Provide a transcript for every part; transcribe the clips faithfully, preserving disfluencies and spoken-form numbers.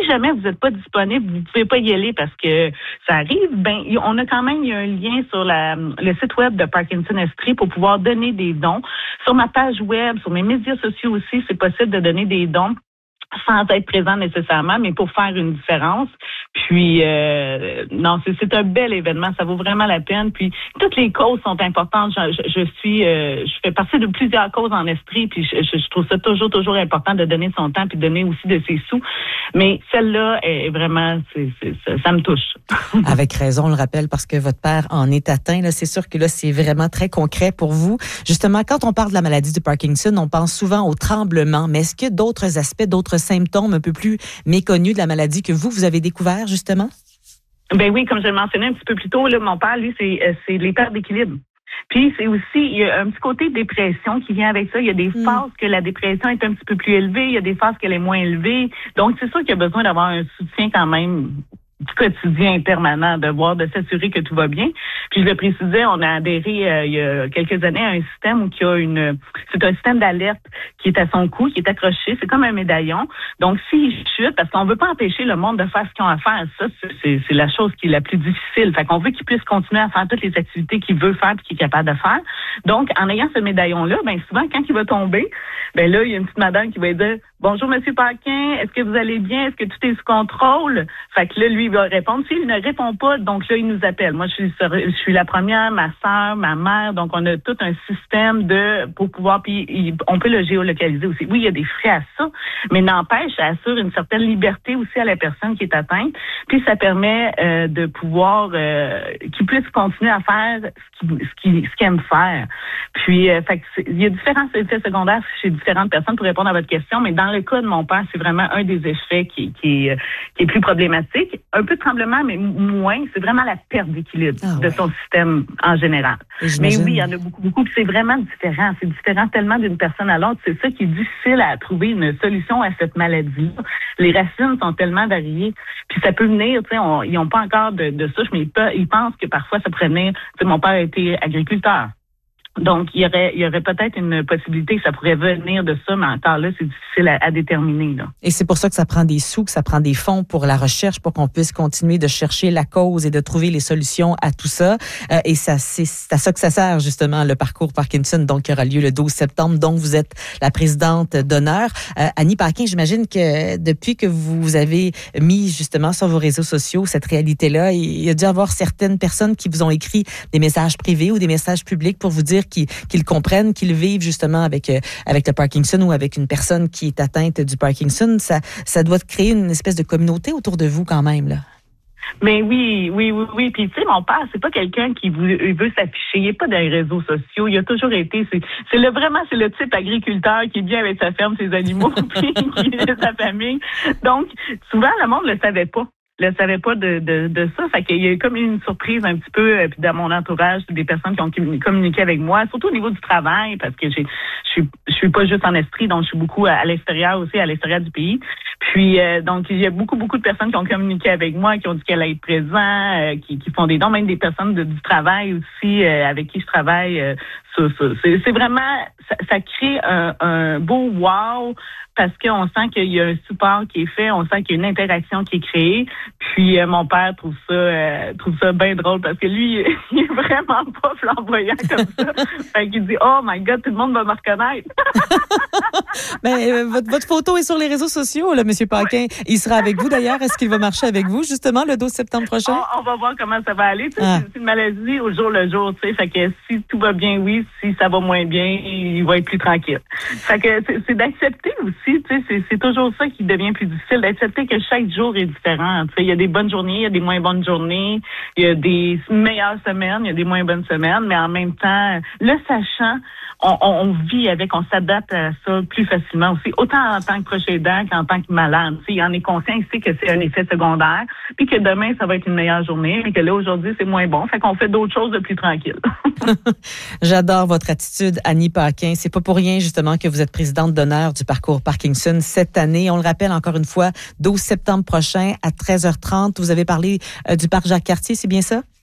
si jamais vous n'êtes pas disponible, vous ne pouvez pas y aller parce que ça arrive, ben on a quand même il y a un lien sur la, le site web de Parkinson Estrie pour pouvoir donner des dons. Sur ma page web, sur mes médias sociaux aussi, c'est possible de donner des dons sans être présent nécessairement, mais pour faire une différence. Puis, euh, non, c'est, c'est un bel événement. Ça vaut vraiment la peine. Puis, toutes les causes sont importantes. Je, je, je suis, euh, je fais partie de plusieurs causes en Estrie, puis je, je, je trouve ça toujours, toujours important de donner son temps puis de donner aussi de ses sous. Mais celle-là est vraiment, c'est, c'est, ça, ça me touche. Avec raison, on le rappelle, parce que votre père en est atteint. Là, c'est sûr que là, c'est vraiment très concret pour vous. Justement, quand on parle de la maladie du Parkinson, on pense souvent au tremblement. Mais est-ce qu'il y a d'autres aspects, d'autres symptômes un peu plus méconnus de la maladie que vous, vous avez découvert, justement? Ben oui, comme je le mentionnais un petit peu plus tôt, là, mon père, lui, c'est, c'est les pertes d'équilibre. Puis c'est aussi, il y a un petit côté dépression qui vient avec ça. Il y a des mmh. phases que la dépression est un petit peu plus élevée, il y a des phases qu'elle est moins élevée. Donc, c'est sûr qu'il y a besoin d'avoir un soutien quand même du quotidien permanent, de voir, de s'assurer que tout va bien. Puis je le précisais, on a adhéré euh, il y a quelques années à un système où il y a une, c'est un système d'alerte qui est à son cou, qui est accroché, c'est comme un médaillon. Donc s'il chute, parce qu'on veut pas empêcher le monde de faire ce qu'ils ont à faire, ça c'est, c'est, c'est la chose qui est la plus difficile. Fait qu'on veut qu'il puisse continuer à faire toutes les activités qu'il veut faire et qu'il est capable de faire. Donc en ayant ce médaillon-là, ben souvent quand il va tomber, ben là il y a une petite madame qui va dire bonjour Monsieur Paquin, est-ce que vous allez bien, est-ce que tout est sous contrôle? Fait que là lui il va répondre. S'il ne répond pas, donc là, il nous appelle. Moi, je suis, je suis la première, ma sœur, ma mère. Donc, on a tout un système de pour pouvoir, puis il, on peut le géolocaliser aussi. Oui, il y a des frais à ça, mais n'empêche, ça assure une certaine liberté aussi à la personne qui est atteinte. Puis, ça permet euh, de pouvoir euh, qu'il puisse continuer à faire ce qu'il, ce qu'il, ce qu'il aime faire. Puis, euh, fait que il y a différents effets secondaires chez différentes personnes pour répondre à votre question, mais dans le cas de mon père, c'est vraiment un des effets qui, qui, est, qui est plus problématique. Un peu de tremblement, mais moins. C'est vraiment la perte d'équilibre ah, de ouais. son système en général. Mais oui, il y en a beaucoup, beaucoup. Puis c'est vraiment différent. C'est différent tellement d'une personne à l'autre. C'est ça qui est difficile à trouver une solution à cette maladie-là. Les racines sont tellement variées. Puis ça peut venir, tu sais, ils n'ont pas encore de, de souche, mais ils, pe- ils pensent que parfois ça pourrait venir. Tu sais, mon père a été agriculteur. Donc, il y aurait, il y aurait peut-être une possibilité que ça pourrait venir de ça, mais encore là, c'est difficile à, à déterminer, là. Et c'est pour ça que ça prend des sous, que ça prend des fonds pour la recherche, pour qu'on puisse continuer de chercher la cause et de trouver les solutions à tout ça. Euh, et ça, c'est, c'est à ça que ça sert, justement, le parcours Parkinson, donc, qui aura lieu le douze septembre, dont vous êtes la présidente d'honneur. Euh, Annie Paquin, j'imagine que depuis que vous avez mis, justement, sur vos réseaux sociaux cette réalité-là, il y a dû y avoir certaines personnes qui vous ont écrit des messages privés ou des messages publics pour vous dire Qu'ils, qu'ils comprennent, qu'ils vivent justement avec euh, avec le Parkinson ou avec une personne qui est atteinte du Parkinson. Ça, ça doit créer une espèce de communauté autour de vous quand même, là. Mais oui, oui, oui, oui. Puis tu sais, mon père, c'est pas quelqu'un qui veut, veut s'afficher. Il est pas dans les réseaux sociaux. Il a toujours été. C'est, c'est le vraiment, c'est le type agriculteur qui est bien avec sa ferme, ses animaux, puis qui est sa famille. Donc, souvent, le monde le savait pas. ne savais pas de, de, de ça. Fait qu'il y a eu comme une surprise un petit peu, puis dans mon entourage, des personnes qui ont communiqué avec moi, surtout au niveau du travail, parce que j'ai, je suis, je suis pas juste en Estrie, donc je suis beaucoup à, à l'extérieur aussi, à l'extérieur du pays. Puis, euh, donc, il y a beaucoup, beaucoup de personnes qui ont communiqué avec moi, qui ont dit qu'elle allait être présente, euh, qui, qui font des dons, même des personnes de, du travail aussi, euh, avec qui je travaille. Euh, ça, ça. C'est, c'est vraiment, ça, ça crée un, un beau wow, parce qu'on sent qu'il y a un support qui est fait, on sent qu'il y a une interaction qui est créée. Puis euh, mon père trouve ça euh, trouve ça bien drôle parce que lui, il est vraiment pas flamboyant comme ça. Fait qu'il dit « Oh my God, tout le monde va me reconnaître! » Mais euh, votre, votre photo est sur les réseaux sociaux, là, M. Paquin. Il sera avec vous d'ailleurs. Est-ce qu'il va marcher avec vous, justement, le douze septembre prochain? On, on va voir comment ça va aller. Ah. C'est, c'est une maladie au jour le jour, tu sais. Fait que si tout va bien, oui. Si ça va moins bien, il va être plus tranquille. Fait que c'est, c'est d'accepter aussi, tu sais. C'est, c'est toujours ça qui devient plus difficile, d'accepter que chaque jour est différent. Tu sais, il y a des bonnes journées, il y a des moins bonnes journées, il y a des meilleures semaines, il y a des moins bonnes semaines, mais en même temps, le sachant, on, on, on vit avec, on s'adapte à ça plus facilement aussi, autant en tant que proche aidant qu'en tant que malade. Tu sais, il en est conscient, il sait que c'est un effet secondaire, puis que demain, ça va être une meilleure journée, mais que là, aujourd'hui, c'est moins bon. Fait qu'on fait d'autres choses de plus tranquille. J'adore votre attitude, Annie Paquin. C'est pas pour rien, justement, que vous êtes présidente d'honneur du parcours Parkinson cette année. On le rappelle encore une fois, douze septembre prochain à treize heures trente. Vous avez parlé euh, du parc Jacques-Cartier, c'est bien ça?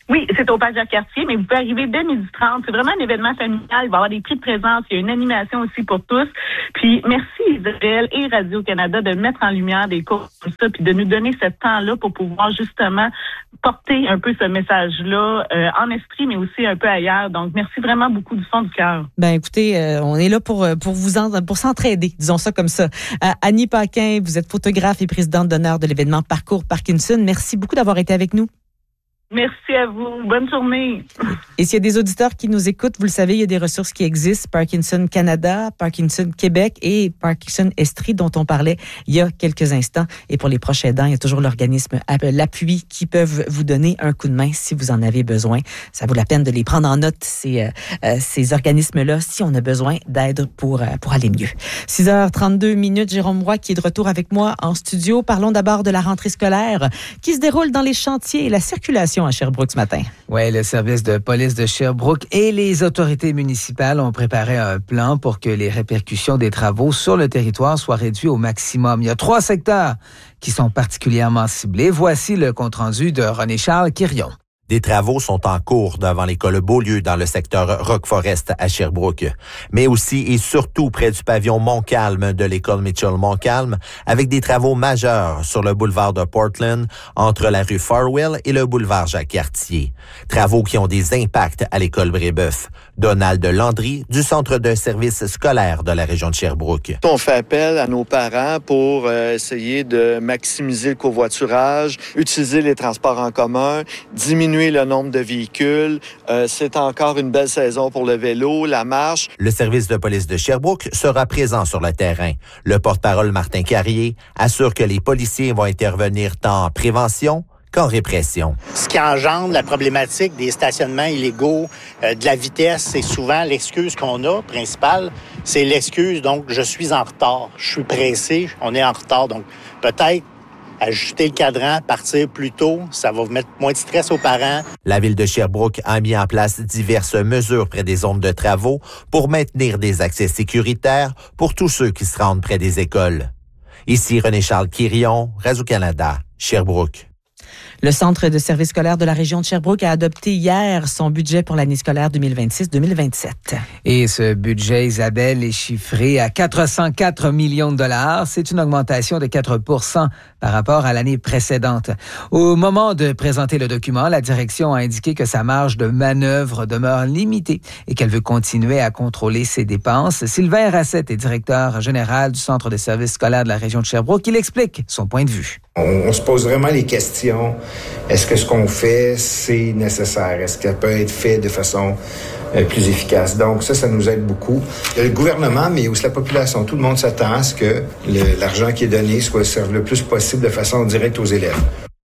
Oui, c'est au Parc Jacques-Cartier, mais vous pouvez arriver dès midi trente. C'est vraiment un événement familial. Il va y avoir des prix de présence. Il y a une animation aussi pour tous. Puis, merci Isabelle et Radio-Canada de mettre en lumière des cours comme ça puis de nous donner ce temps-là pour pouvoir justement porter un peu ce message-là euh, en esprit, mais aussi un peu ailleurs. Donc, merci vraiment beaucoup du fond du cœur. Ben, écoutez, euh, on est là pour, pour vous en, pour s'entraider, disons ça comme ça. Euh, Annie Paquin, vous êtes photographe et présidente d'honneur de l'événement Parcours Parkinson. Merci beaucoup d'avoir été avec nous. Merci à vous. Bonne journée. Et s'il y a des auditeurs qui nous écoutent, vous le savez, il y a des ressources qui existent. Parkinson Canada, Parkinson Québec et Parkinson Estrie dont on parlait il y a quelques instants. Et pour les proches aidants, il y a toujours l'organisme L'Appui qui peuvent vous donner un coup de main si vous en avez besoin. Ça vaut la peine de les prendre en note, ces, euh, ces organismes-là, si on a besoin d'aide pour, euh, pour aller mieux. six heures trente-deux minutes, Jérôme Roy qui est de retour avec moi en studio. Parlons d'abord de la rentrée scolaire qui se déroule dans les chantiers et la circulation à Sherbrooke ce matin. Oui, le service de police de Sherbrooke et les autorités municipales ont préparé un plan pour que les répercussions des travaux sur le territoire soient réduites au maximum. Il y a trois secteurs qui sont particulièrement ciblés. Voici le compte-rendu de René-Charles Quirion. Des travaux sont en cours devant l'école Beaulieu dans le secteur Rock Forest à Sherbrooke, mais aussi et surtout près du pavillon Montcalm de l'école Mitchell-Montcalm, avec des travaux majeurs sur le boulevard de Portland, entre la rue Farwell et le boulevard Jacques-Cartier. Travaux qui ont des impacts à l'école Brébeuf. Donald Landry, du Centre de services scolaires de la région de Sherbrooke. On fait appel à nos parents pour euh, essayer de maximiser le covoiturage, utiliser les transports en commun, diminuer le nombre de véhicules. Euh, c'est encore une belle saison pour le vélo, la marche. Le service de police de Sherbrooke sera présent sur le terrain. Le porte-parole Martin Carrier assure que les policiers vont intervenir tant en prévention qu'en répression. Ce qui engendre la problématique des stationnements illégaux, euh, de la vitesse, c'est souvent l'excuse qu'on a, principale. C'est l'excuse, donc, je suis en retard. Je suis pressé, on est en retard. Donc, peut-être ajuster le cadran, partir plus tôt, ça va vous mettre moins de stress aux parents. La ville de Sherbrooke a mis en place diverses mesures près des zones de travaux pour maintenir des accès sécuritaires pour tous ceux qui se rendent près des écoles. Ici René-Charles Quirion, Radio-Canada, Sherbrooke. Le Centre de services scolaires de la région de Sherbrooke a adopté hier son budget pour l'année scolaire deux mille vingt-six deux mille vingt-sept. Et ce budget, Isabelle, est chiffré à quatre cent quatre millions de dollars. C'est une augmentation de quatre pour cent par rapport à l'année précédente. Au moment de présenter le document, la direction a indiqué que sa marge de manœuvre demeure limitée et qu'elle veut continuer à contrôler ses dépenses. Sylvain Rassette est directeur général du Centre de services scolaires de la région de Sherbrooke. Il explique son point de vue. On, on se pose vraiment les questions. Est-ce que ce qu'on fait, c'est nécessaire? Est-ce que ça peut être fait de façon euh, plus efficace? Donc ça, ça nous aide beaucoup. Le gouvernement, mais aussi la population, tout le monde s'attend à ce que le, l'argent qui est donné soit serve le plus possible de façon directe aux élèves.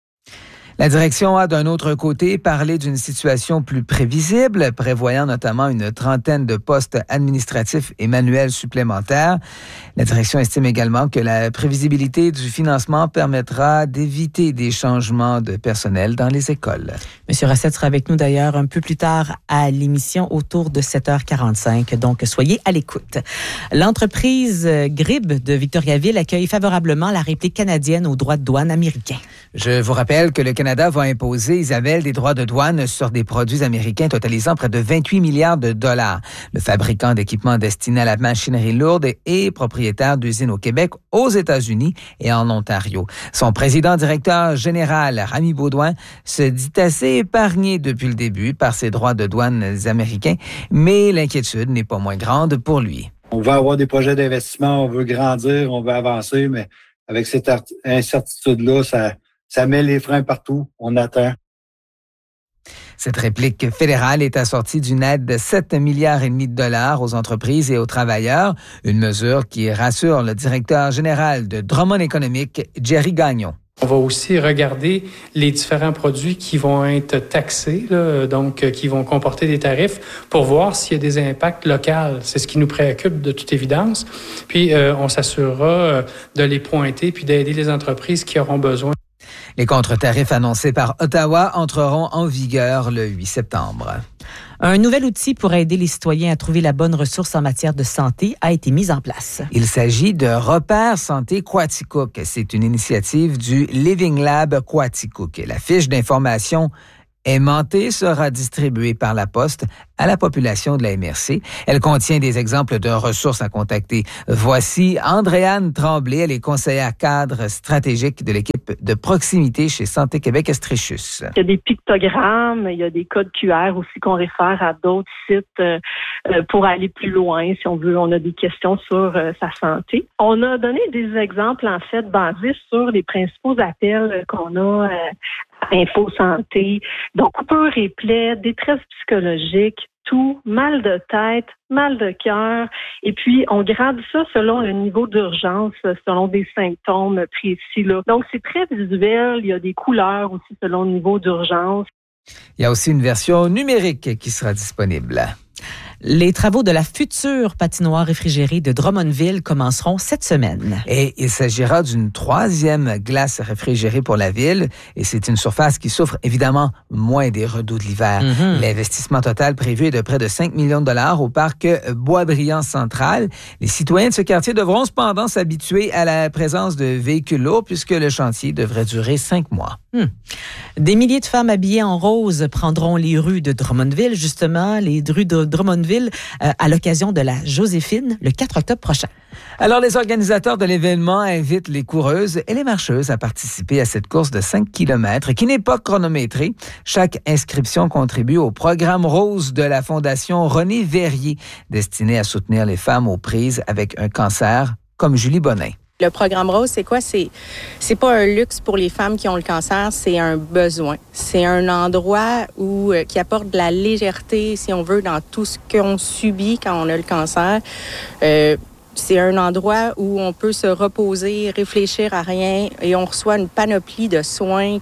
La direction a, d'un autre côté, parlé d'une situation plus prévisible, prévoyant notamment une trentaine de postes administratifs et manuels supplémentaires. La direction estime également que la prévisibilité du financement permettra d'éviter des changements de personnel dans les écoles. Monsieur Rassette sera avec nous d'ailleurs un peu plus tard à l'émission autour de sept heures quarante-cinq, donc soyez à l'écoute. L'entreprise Grib de Victoriaville accueille favorablement la réplique canadienne aux droits de douane américains. Je vous rappelle que le Canada va imposer, Isabelle, des droits de douane sur des produits américains totalisant près de vingt-huit milliards de dollars. Le fabricant d'équipements destinés à la machinerie lourde est propriétaire d'usines au Québec, aux États-Unis et en Ontario. Son président-directeur général, Rami Baudouin, se dit assez épargné depuis le début par ces droits de douane américains, mais l'inquiétude n'est pas moins grande pour lui. On veut avoir des projets d'investissement, on veut grandir, on veut avancer, mais avec cette incertitude-là, ça... Ça met les freins partout. On attend. Cette réplique fédérale est assortie d'une aide de sept milliards et demi de dollars aux entreprises et aux travailleurs, une mesure qui rassure le directeur général de Drummond Économique, Jerry Gagnon. On va aussi regarder les différents produits qui vont être taxés, là, donc qui vont comporter des tarifs, pour voir s'il y a des impacts locaux. C'est ce qui nous préoccupe de toute évidence. Puis, euh, on s'assurera euh, de les pointer puis d'aider les entreprises qui auront besoin. Les contre-tarifs annoncés par Ottawa entreront en vigueur le huit septembre. Un nouvel outil pour aider les citoyens à trouver la bonne ressource en matière de santé a été mis en place. Il s'agit de Repère Santé Quaticook. C'est une initiative du Living Lab Quaticook. La fiche d'information aimantée sera distribuée par la Poste à la population de la M R C. Elle contient des exemples de ressources à contacter. Voici Andréane Tremblay, elle est conseillère cadre stratégique de l'équipe de proximité chez Santé Québec Estrichus. Il y a des pictogrammes, il y a des codes Q R aussi qu'on réfère à d'autres sites euh, pour aller plus loin si on veut, on a des questions sur euh, sa santé. On a donné des exemples en fait basés sur les principaux appels qu'on a euh, Info Santé, donc coupure et plaies, détresse psychologique, tout, mal de tête, mal de cœur, et puis on grade ça selon le niveau d'urgence, selon des symptômes précis. Là. Donc c'est très visuel, il y a des couleurs aussi selon le niveau d'urgence. Il y a aussi une version numérique qui sera disponible. Les travaux de la future patinoire réfrigérée de Drummondville commenceront cette semaine. Et il s'agira d'une troisième glace réfrigérée pour la ville. Et c'est une surface qui souffre évidemment moins des redoux de l'hiver. Mm-hmm. L'investissement total prévu est de près de cinq millions de dollars au parc Boisbriand Central. Les citoyens de ce quartier devront cependant s'habituer à la présence de véhicules lourds puisque le chantier devrait durer cinq mois. Hmm. Des milliers de femmes habillées en rose prendront les rues de Drummondville, justement, les rues de Drummondville, euh, à l'occasion de la Joséphine, le quatre octobre prochain. Alors, les organisateurs de l'événement invitent les coureuses et les marcheuses à participer à cette course de cinq kilomètres qui n'est pas chronométrée. Chaque inscription contribue au programme rose de la Fondation René Verrier, destiné à soutenir les femmes aux prises avec un cancer, comme Julie Bonin. Le programme Rose, c'est quoi? C'est, c'est pas un luxe pour les femmes qui ont le cancer, c'est un besoin. C'est un endroit où, euh, qui apporte de la légèreté, si on veut, dans tout ce qu'on subit quand on a le cancer. Euh, c'est un endroit où on peut se reposer, réfléchir à rien et on reçoit une panoplie de soins.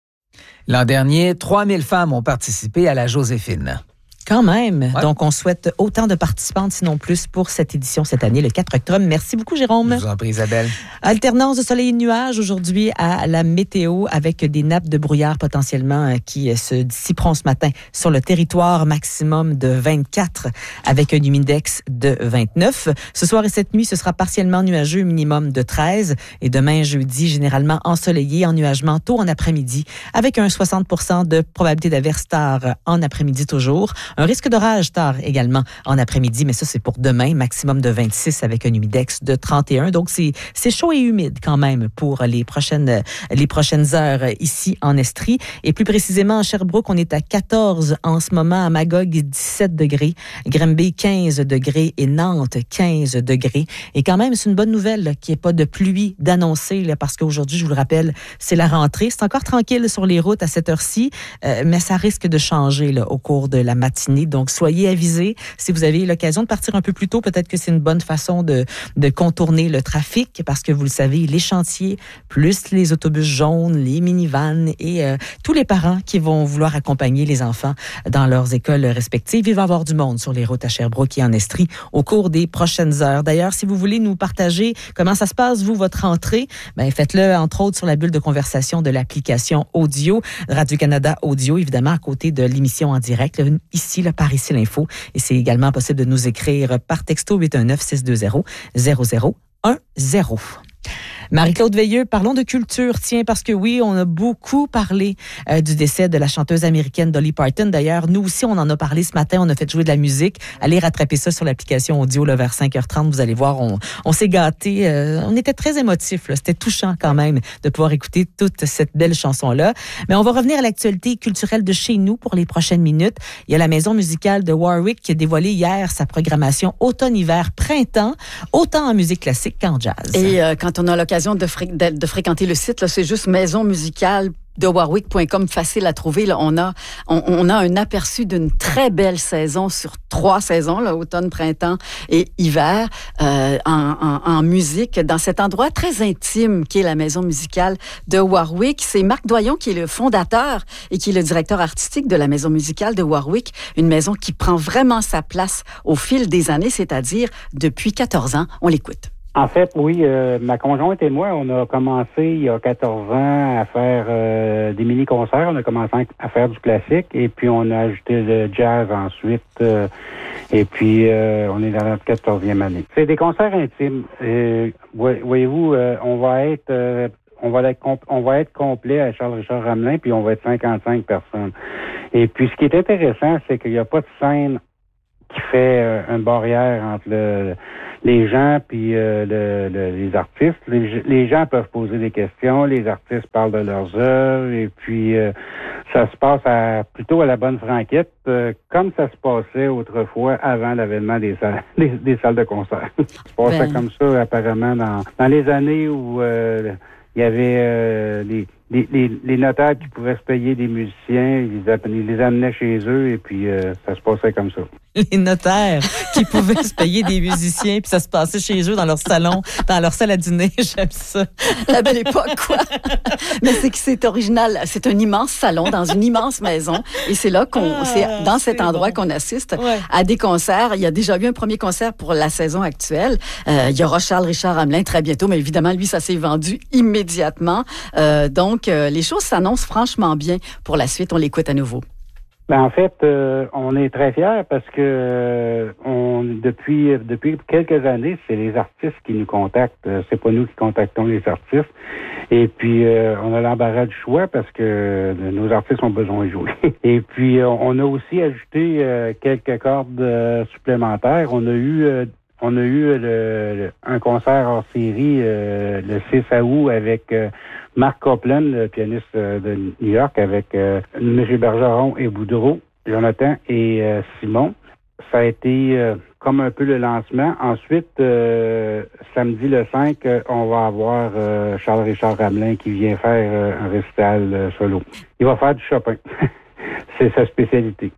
L'an dernier, trois mille femmes ont participé à la Joséphine. Quand même. Ouais. Donc, on souhaite autant de participantes, sinon plus, pour cette édition cette année, le quatre octobre. Merci beaucoup, Jérôme. Je vous en prie, Isabelle. Alternance de soleil et de nuages aujourd'hui à la météo avec des nappes de brouillard potentiellement qui se dissiperont ce matin sur le territoire, maximum de vingt-quatre avec un humidex de vingt-neuf. Ce soir et cette nuit, ce sera partiellement nuageux, minimum de treize. Et demain, jeudi, généralement ensoleillé, ennuagement tôt en après-midi avec un soixante pour cent de probabilité d'averse tard en après-midi toujours. Un risque d'orage tard également en après-midi, mais ça, c'est pour demain, maximum de vingt-six avec un humidex de trente et un. Donc, c'est, c'est chaud et humide quand même pour les prochaines, les prochaines heures ici en Estrie. Et plus précisément, à Sherbrooke, on est à quatorze en ce moment, à Magog, dix-sept degrés, Granby, quinze degrés et Nantes, quinze degrés. Et quand même, c'est une bonne nouvelle là, qu'il n'y ait pas de pluie d'annoncer là, parce qu'aujourd'hui, je vous le rappelle, c'est la rentrée. C'est encore tranquille sur les routes à cette heure-ci, euh, mais ça risque de changer là, au cours de la matinée. Donc, soyez avisés. Si vous avez l'occasion de partir un peu plus tôt, peut-être que c'est une bonne façon de, de contourner le trafic parce que vous le savez, les chantiers, plus les autobus jaunes, les minivans et euh, tous les parents qui vont vouloir accompagner les enfants dans leurs écoles respectives. Il va y avoir du monde sur les routes à Sherbrooke et en Estrie au cours des prochaines heures. D'ailleurs, si vous voulez nous partager comment ça se passe, vous, votre rentrée, ben, faites-le entre autres sur la bulle de conversation de l'application audio, Radio-Canada Audio, évidemment, à côté de l'émission en direct, là, ici, là, par ici l'info. Et c'est également possible de nous écrire par texto huit un neuf six deux zéro zéro zéro un zéro. Marie-Claude Veilleux, parlons de culture. Tiens, parce que oui, on a beaucoup parlé euh, du décès de la chanteuse américaine Dolly Parton. D'ailleurs, nous aussi, on en a parlé ce matin. On a fait jouer de la musique. Allez rattraper ça sur l'application audio là, vers cinq heures trente. Vous allez voir, on, on s'est gâtés. Euh, on était très émotifs. Là. C'était touchant quand même de pouvoir écouter toute cette belle chanson-là. Mais on va revenir à l'actualité culturelle de chez nous pour les prochaines minutes. Il y a la maison musicale de Warwick qui a dévoilé hier sa programmation automne-hiver-printemps, autant en musique classique qu'en jazz. Et euh, quand on a l'occasion De, fré- de, de fréquenter le site, là, c'est juste maison musicale de warwick point com, facile à trouver. Là, on, a, on, on a un aperçu d'une très belle saison sur trois saisons, là, automne, printemps et hiver, euh, en, en, en musique, dans cet endroit très intime qui est la maison musicale de Warwick. C'est Marc Doyon qui est le fondateur et qui est le directeur artistique de la maison musicale de Warwick, une maison qui prend vraiment sa place au fil des années, c'est-à-dire depuis quatorze ans. On l'écoute. En fait, oui, euh, ma conjointe et moi, on a commencé il y a quatorze ans à faire euh, des mini-concerts. On a commencé à faire du classique et puis on a ajouté le jazz ensuite. Euh, et puis, euh, on est dans notre quatorzième année. C'est des concerts intimes. Euh, voyez-vous, euh, on va être... Euh, on va être, on va être complet à Charles-Richard Ramelin, puis on va être cinquante-cinq personnes. Et puis, ce qui est intéressant, c'est qu'il n'y a pas de scène qui fait euh, une barrière entre le, les gens puis euh, le, le, les artistes. Les, les gens peuvent poser des questions, les artistes parlent de leurs œuvres, et puis euh, ça se passe à, plutôt à la bonne franquette, euh, comme ça se passait autrefois avant l'avènement des salles, des, des salles de concert. Ça se passait ben. comme ça apparemment dans, dans les années où euh, il y avait euh, les, les, les, les notaires qui pouvaient se payer des musiciens, ils les, ils les amenaient chez eux, et puis euh, ça se passait comme ça. Les notaires qui pouvaient se payer des musiciens, puis ça se passait chez eux dans leur salon, dans leur salle à dîner. J'aime ça. La belle époque, quoi. Mais c'est que c'est original. C'est un immense salon dans une immense maison, et c'est là qu'on, ah, c'est dans cet c'est endroit bon. qu'on assiste ouais. à des concerts. Il y a déjà eu un premier concert pour la saison actuelle. Euh, il y aura Charles-Richard Ramelin très bientôt, mais évidemment, lui, ça s'est vendu immédiatement. Euh, donc, euh, les choses s'annoncent franchement bien pour la suite. On l'écoute à nouveau. Ben, en fait, euh, on est très fiers parce que euh, on depuis depuis quelques années, c'est les artistes qui nous contactent. C'est pas nous qui contactons les artistes. Et puis, euh, on a l'embarras du choix parce que euh, nos artistes ont besoin de jouer. Et puis, euh, on a aussi ajouté euh, quelques cordes euh, supplémentaires. On a eu euh, on a eu le, le, un concert hors série euh, le six août avec euh, Marc Copland, le pianiste euh, de New York, avec euh, M. Bergeron et Boudreau, Jonathan et euh, Simon. Ça a été euh, comme un peu le lancement. Ensuite, euh, samedi le cinq, euh, on va avoir euh, Charles-Richard Ramelin qui vient faire euh, un récital euh, solo. Il va faire du Chopin. C'est sa spécialité.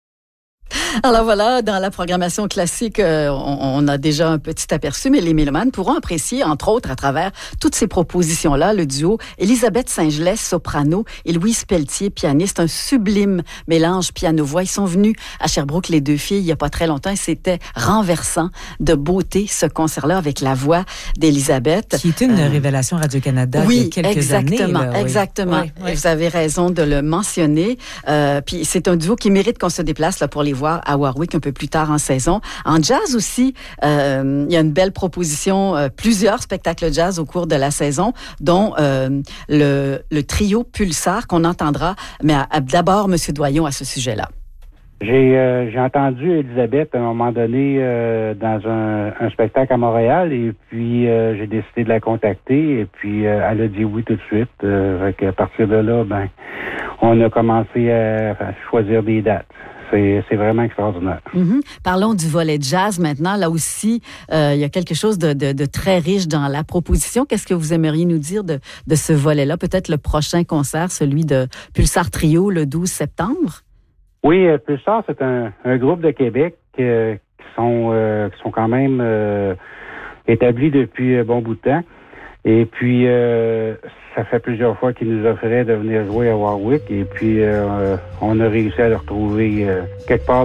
Alors voilà, dans la programmation classique, euh, on, on a déjà un petit aperçu, mais les mélomanes pourront apprécier, entre autres, à travers toutes ces propositions-là, le duo Elisabeth Saint-Gelais, soprano, et Louise Pelletier, pianiste, un sublime mélange piano-voix. Ils sont venus à Sherbrooke, les deux filles, il n'y a pas très longtemps, et c'était renversant de beauté, ce concert-là, avec la voix d'Elisabeth. Qui est une euh, révélation Radio-Canada oui, il y a quelques exactement, années. Là, exactement, oui, oui. Vous avez raison de le mentionner. Euh, puis c'est un duo qui mérite qu'on se déplace là, pour les voir à Warwick un peu plus tard en saison. En jazz aussi, euh, il y a une belle proposition, euh, plusieurs spectacles jazz au cours de la saison, dont euh, le, le trio Pulsar qu'on entendra, mais à, à, d'abord, M. Doyon à ce sujet-là. J'ai, euh, j'ai entendu Elisabeth à un moment donné euh, dans un, un spectacle à Montréal, et puis euh, j'ai décidé de la contacter, et puis euh, elle a dit oui tout de suite. Euh, à partir de là, ben, on a commencé à, à choisir des dates. C'est, c'est vraiment extraordinaire. Mm-hmm. Parlons du volet jazz maintenant. Là aussi, euh, il y a quelque chose de, de, de très riche dans la proposition. Qu'est-ce que vous aimeriez nous dire de, de ce volet-là? Peut-être le prochain concert, celui de Pulsar Trio, le douze septembre? Oui, euh, Pulsar, c'est un, un groupe de Québec euh, qui, sont, euh, qui sont quand même euh, établis depuis un bon bout de temps. Et puis, euh, ça fait plusieurs fois qu'ils nous offraient de venir jouer à Warwick. Et puis, euh, on a réussi à le retrouver euh, quelque part